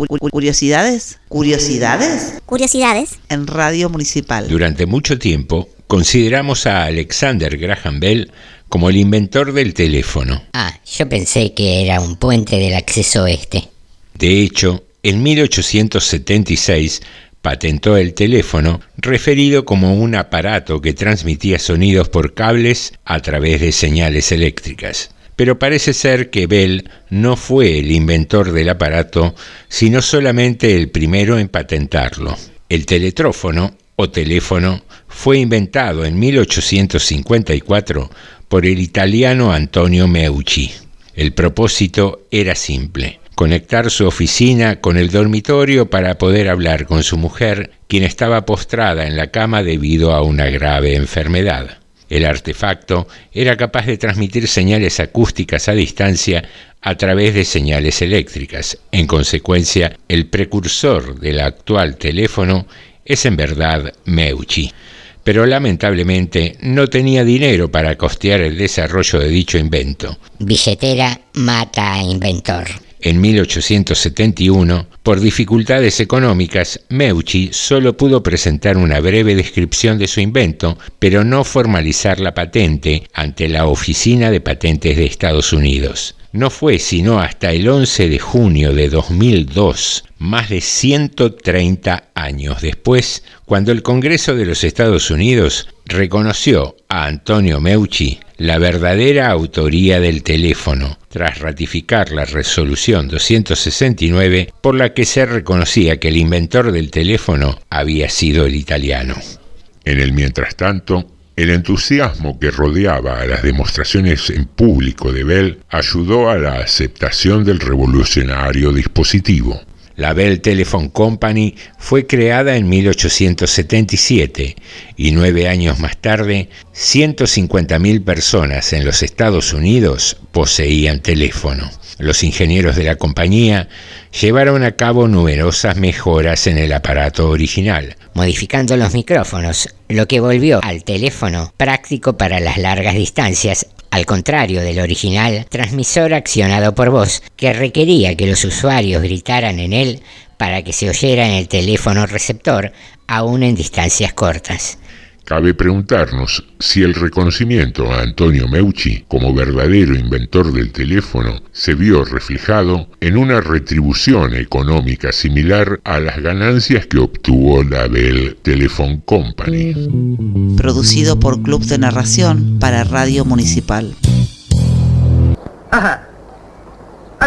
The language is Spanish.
¿Curiosidades? ¿Curiosidades? Curiosidades En Radio Municipal. Durante mucho tiempo consideramos a Alexander Graham Bell como el inventor del teléfono. Yo pensé que era un puente del acceso oeste. De hecho, en 1876 patentó el teléfono, referido como un aparato que transmitía sonidos por cables a través de señales eléctricas. Pero parece ser que Bell no fue el inventor del aparato, sino solamente el primero en patentarlo. El teletrófono o teléfono fue inventado en 1854 por el italiano Antonio Meucci. El propósito era simple: conectar su oficina con el dormitorio para poder hablar con su mujer, quien estaba postrada en la cama debido a una grave enfermedad. El artefacto era capaz de transmitir señales acústicas a distancia a través de señales eléctricas. En consecuencia, el precursor del actual teléfono es en verdad Meucci. Pero lamentablemente no tenía dinero para costear el desarrollo de dicho invento. Billetera mata a inventor. En 1871, por dificultades económicas, Meucci solo pudo presentar una breve descripción de su invento, pero no formalizar la patente ante la Oficina de Patentes de Estados Unidos. No fue sino hasta el 11 de junio de 2002, más de 130 años después, cuando el Congreso de los Estados Unidos reconoció a Antonio Meucci la verdadera autoría del teléfono, tras ratificar la resolución 269 por la que se reconocía que el inventor del teléfono había sido el italiano. En el mientras tanto, el entusiasmo que rodeaba a las demostraciones en público de Bell ayudó a la aceptación del revolucionario dispositivo. La Bell Telephone Company fue creada en 1877 y 9 años más tarde, 150.000 personas en los Estados Unidos poseían teléfono. Los ingenieros de la compañía llevaron a cabo numerosas mejoras en el aparato original, modificando los micrófonos, lo que volvió al teléfono práctico para las largas distancias, al contrario del original transmisor accionado por voz, que requería que los usuarios gritaran en él para que se oyera en el teléfono receptor, aún en distancias cortas. Cabe preguntarnos si el reconocimiento a Antonio Meucci como verdadero inventor del teléfono se vio reflejado en una retribución económica similar a las ganancias que obtuvo la Bell Telephone Company. Producido por Club de Narración para Radio Municipal. Ajá.